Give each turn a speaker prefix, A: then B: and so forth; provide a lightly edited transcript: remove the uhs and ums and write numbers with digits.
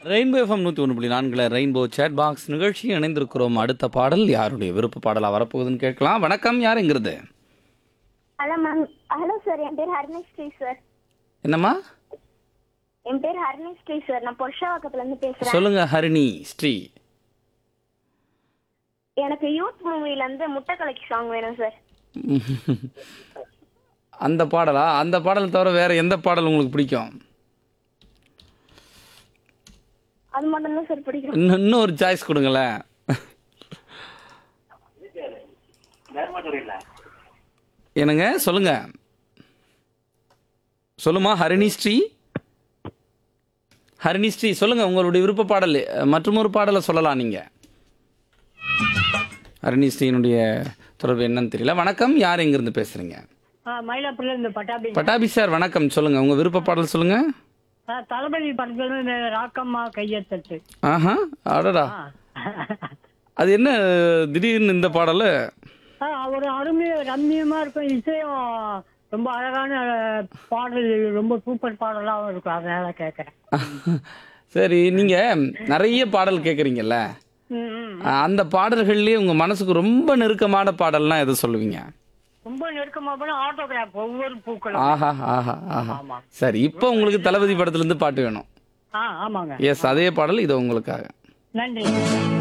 A: Rainbow FM 101.4 rainbow chat box நிகழ்ச்சி இணைந்திருக்கிறோம். அடுத்த பாடல் யாருடைய விருப்ப பாடலாக வரப்போகுதுன்னு கேட்கலாம். வணக்கம், யாருங்கிறது?
B: Hello ma'am. ஹலோ சார், என் பேர் ஹரிணிஸ்ரீ சார்.
A: என்னம்மா?
B: என் பேர் ஹரிணிஸ்ரீ சார். நான் பொருஷாவாக்கத்துல இருந்து பேசுறேன்.
A: சொல்லுங்க ஹரிணி ஸ்ரீ.
B: எனக்கு யூத் மூவில இருந்து முட்டை கலக்கி சாங் வேணும் சார்.
A: அந்த பாடலா? அந்த பாடல் தவிர வேற எந்த பாடல் உங்களுக்கு பிடிக்கும்?
B: அது மட்டும் தான் சார் பிடிக்கும்.
A: இன்னும் ஒரு சாய்ஸ் கொடுங்களேன். என்னங்க சொல்லுங்க. சொல்லுமா ஹரிணி ஸ்ரீ. ஹரிணி ஸ்ரீ சொல்லுங்க உங்களுடைய விருப்ப பாடல். மற்றும் ஒரு பாடலை சொல்லலாம் நீங்க. ஹரிணி ஸ்ரீனுடைய தொடர்பு என்னன்னு தெரியல. வணக்கம், யார் எங்கிருந்து பேசுறீங்க?
C: மயிலாப்பூர்ல இருந்து பட்டாபி.
A: பட்டாபி சார் வணக்கம். சொல்லுங்க உங்க விருப்ப பாடல் சொல்லுங்க.
C: தளபதி படத்துல இந்த ராக்கம்மா கையத்தட்டு.
A: ஆஹா, அடடா. அது என்ன திடீர்னு இந்த பாடல்?
C: ஒரு அருமையா ரம்மியமா இருக்கும். இசையும் ரொம்ப அழகான பாடல், ரொம்ப சூப்பர் பாடலாகவும் இருக்கும். அதனால கேட்கறேன்.
A: சரி, நீங்க நிறைய பாடல் கேட்குறீங்கல்ல, அந்த பாடல்கள்லயே உங்க மனசுக்கு ரொம்ப நெருக்கமான பாடல்னா எதை சொல்லுவீங்க?
C: ரொம்ப நெருக்கமா போனா ஆட்டோகிராஃப், ஒவ்வொரு பூக்களும்.
A: ஆஹா ஆஹா ஆஹா. சரி, இப்போ உங்களுக்கு தளபதி படத்துல இருந்து பாட்டு வேணும்.
C: ஆமாங்க.
A: எஸ், அதே பாடல் இது உங்களுக்காக.
C: நன்றி.